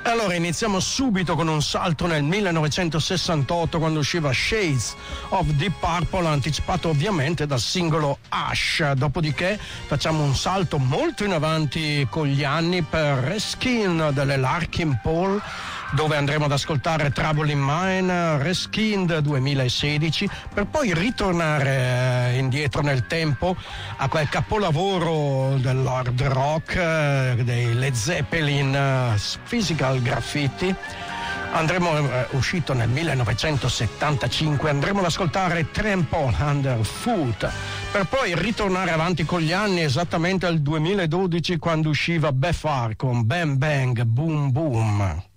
Allora iniziamo subito con un salto nel 1968 quando usciva Shades of Deep Purple, anticipato ovviamente dal singolo Hush. Dopodiché facciamo un salto molto in avanti con gli anni per Reskin delle Larkin Poe, dove andremo ad ascoltare Trouble in Mind, Reskinned 2016, per poi ritornare indietro nel tempo a quel capolavoro dell'hard rock dei Led Zeppelin, Physical Graffiti. Andremo, uscito nel 1975, andremo ad ascoltare Trample Underfoot, per poi ritornare avanti con gli anni esattamente al 2012 quando usciva Befar con Bang Bang Boom Boom.